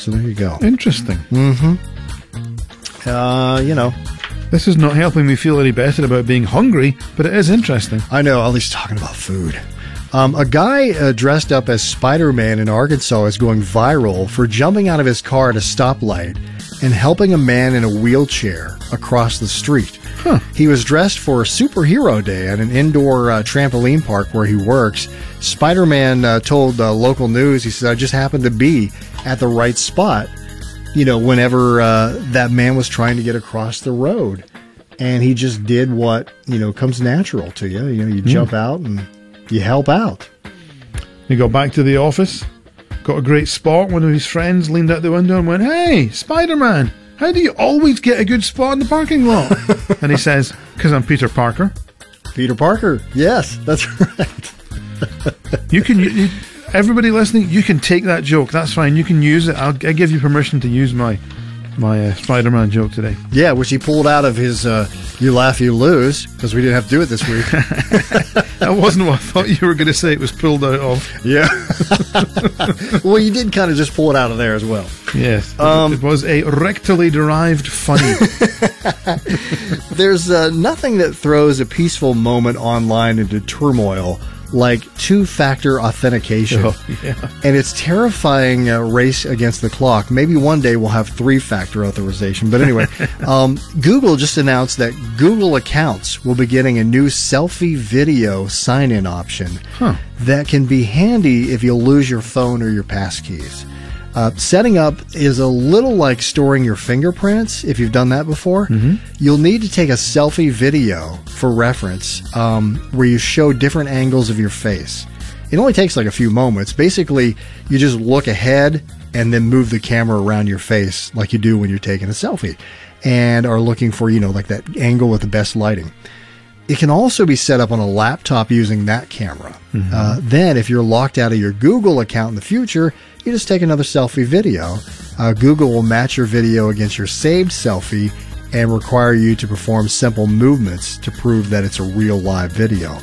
So there you go. Interesting. You know. This is not helping me feel any better about being hungry, but it is interesting. I know, at least talking about food. A guy dressed up as Spider-Man in Arkansas is going viral for jumping out of his car at a stoplight and helping a man in a wheelchair across the street. Huh. He was dressed for Superhero Day at an indoor trampoline park where he works. Spider-Man told local news, he said, I just happened to be at the right spot, you know, whenever that man was trying to get across the road. And he just did what, you know, comes natural to you. You know, you jump out and you help out. He got back to the office, got a great spot. One of his friends leaned out the window and went, "Hey, Spider-Man, how do you always get a good spot in the parking lot?" And he says, "Because I'm Peter Parker." Peter Parker. Yes, that's right. You can, everybody listening, you can take that joke. That's fine. You can use it. I give you permission to use my Spider-Man joke today. Yeah, which he pulled out of his You Laugh, You Lose, because we didn't have to do it this week. That wasn't what I thought you were going to say it was pulled out of. Yeah. Well, you did kind of just pull it out of there as well. Yes. It was a rectally derived funny. There's nothing that throws a peaceful moment online into turmoil like two-factor authentication. Oh, yeah. And it's terrifying race against the clock. Maybe one day we'll have three-factor authorization. But anyway, Google just announced that Google accounts will be getting a new selfie video sign-in option that can be handy if you lose your phone or your passkeys. Setting up is a little like storing your fingerprints, if you've done that before. You'll need to take a selfie video for reference where you show different angles of your face. It only takes like a few moments. Basically, you just look ahead and then move the camera around your face like you do when you're taking a selfie and are looking for, you know, like that angle with the best lighting. It can also be set up on a laptop using that camera. Then, if you're locked out of your Google account in the future, you just take another selfie video. Google will match your video against your saved selfie and require you to perform simple movements to prove that it's a real live video.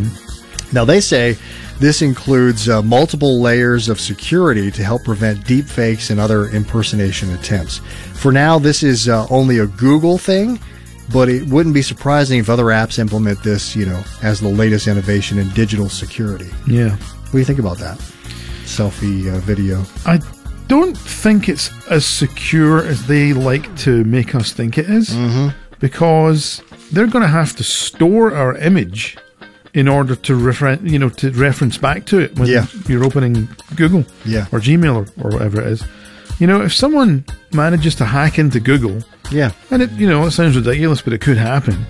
Now, they say this includes multiple layers of security to help prevent deepfakes and other impersonation attempts. For now, this is only a Google thing, but it wouldn't be surprising if other apps implement this, you know, as the latest innovation in digital security. Yeah. What do you think about that? Selfie video. I don't think it's as secure as they like to make us think it is, because they're going to have to store our image in order to reference back to it when you're opening Google or Gmail or whatever it is. You know, if someone manages to hack into Google, and it, you know, it sounds ridiculous, but it could happen,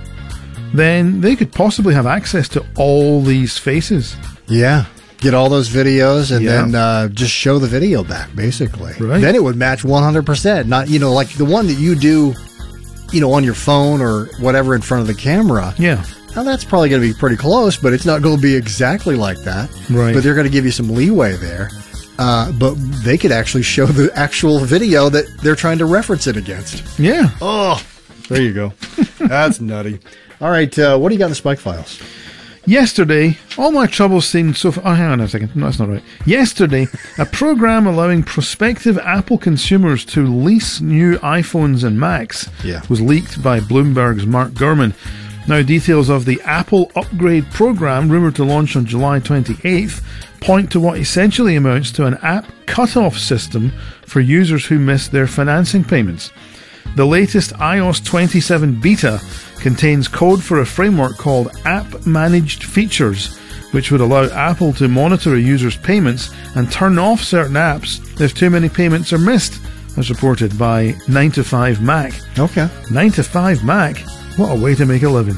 then they could possibly have access to all these faces. Yeah. Get all those videos and then just show the video back, basically. Right. Then it would match 100%. Not, you know, like the one that you do, you know, on your phone or whatever in front of the camera. Yeah. Now, that's probably going to be pretty close, but it's not going to be exactly like that. Right. But they're going to give you some leeway there. But they could actually show the actual video that they're trying to reference it against. Yeah. Oh, there you go. That's nutty. All right. What do you got in the Spike Files? Yesterday, all my troubles seemed so... Oh, hang on a second. No, that's not right. Yesterday, a program allowing prospective Apple consumers to lease new iPhones and Macs was leaked by Bloomberg's Mark Gurman. Now, details of the Apple Upgrade program, rumoured to launch on July 28th, point to what essentially amounts to an app cut-off system for users who miss their financing payments. The latest iOS 27 beta contains code for a framework called App Managed Features, which would allow Apple to monitor a user's payments and turn off certain apps if too many payments are missed, as reported by 9to5Mac. Okay. 9to5Mac? What a way to make a living.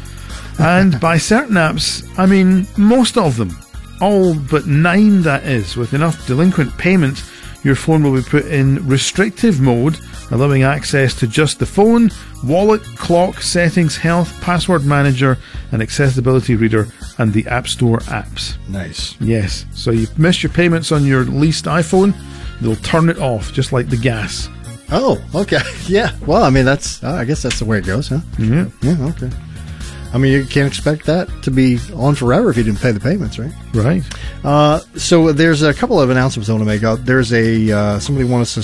And by certain apps, I mean most of them. All but 9, that is. With enough delinquent payment, your phone will be put in restrictive mode, allowing access to just the phone, wallet, clock, settings, health, password manager, and accessibility reader, and the App Store apps. Nice. Yes. So you missed your payments on your leased iPhone, they'll turn it off, just like the gas. Oh, okay. Yeah. Well, I mean, that's, I guess that's the way it goes, huh? Yeah. Yeah, okay. I mean, you can't expect that to be on forever if you didn't pay the payments, right? Right. So there's a couple of announcements I want to make. There's somebody wants